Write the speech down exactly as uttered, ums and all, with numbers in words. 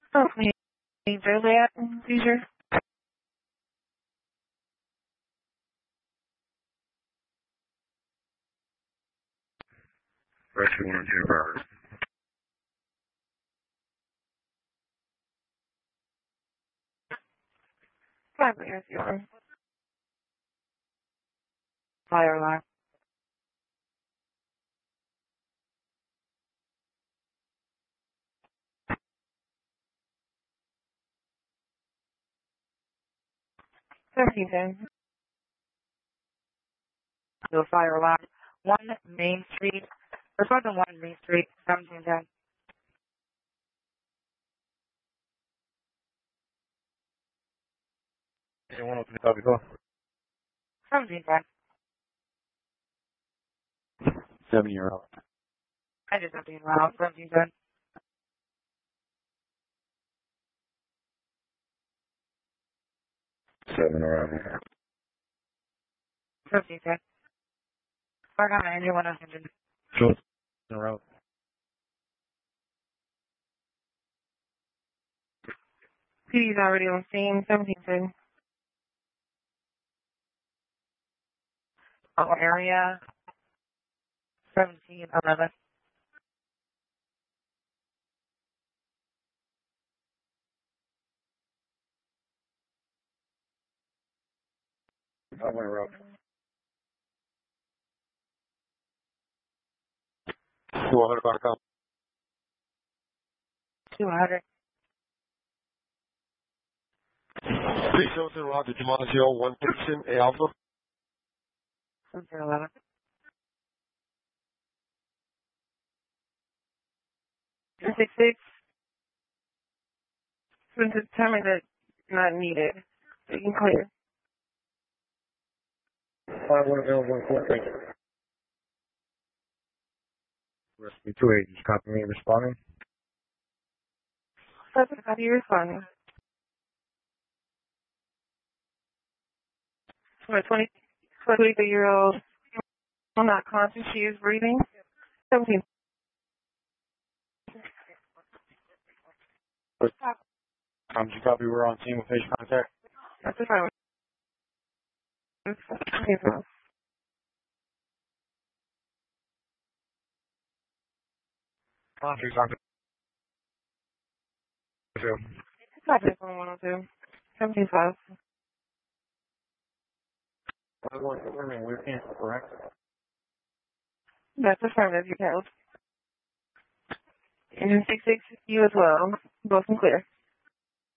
Oh, me, Juliet, seizure. Rescue one two hours. Five years, yours. Fire alarm. Seventeen ten. No fire alarm. One Main Street. Respond to one Main Street. Seventeen ten. Anyone else in the copy call? Seventeen ten. Seven year old. I just have to be around. Seventeen ten. Seven around. Seventeen ten. Fire on anyone else engine. Sure. In a row. P D's already on scene. Seventeen ten. Oh, area. Seventeen eleven. I went around. Four hundred back up. Two hundred. Six Hilton Roger DiMaggio, one person, A Alpha. Seventeen eleven. Six six. Been determined that not needed. You can clear. Five one available in court. Thank you. Rescue two agents, copy me responding. That's how do you respond? For a twenty, twenty-three year old, not conscious, she is breathing. seventeen. Um, did you copy we're on scene with patient contact? That's the phone. Contact on two. Five one oh two. Seventeen five. Five one confirming we're cancel, correct? That's affirmative. You held. Engine six six. You as well. Both can clear.